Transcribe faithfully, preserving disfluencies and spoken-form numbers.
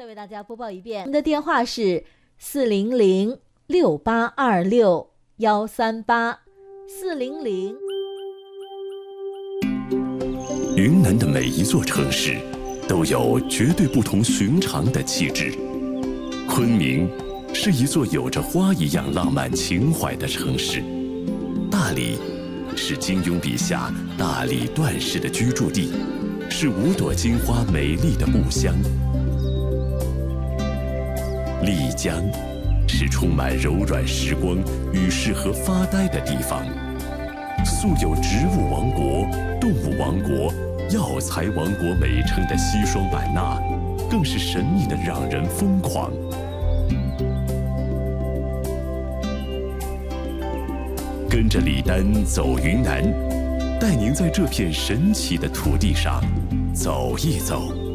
再为大家播报一遍，我们的电话是四零零六八二六幺三八四零零。 云南的每一座城市都有绝对不同寻常的气质。昆明是一座有着花一样浪漫情怀的城市，大理是金庸笔下大理段氏的居住地，是五朵金花美丽的故乡。丽江是充满柔软时光与适合发呆的地方，素有植物王国、动物王国、药材王国美称的西双版纳，更是神秘的让人疯狂。跟着李丹走云南，带您在这片神奇的土地上走一走。